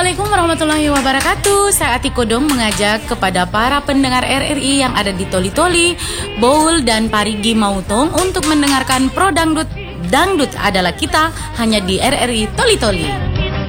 Assalamualaikum warahmatullahi wabarakatuh. Saya Ati Kodong mengajak kepada para pendengar RRI yang ada di Toli-Toli, Boul, dan Parigi Mautong untuk mendengarkan Pro Dangdut. Dangdut adalah kita hanya di RRI Toli-Toli.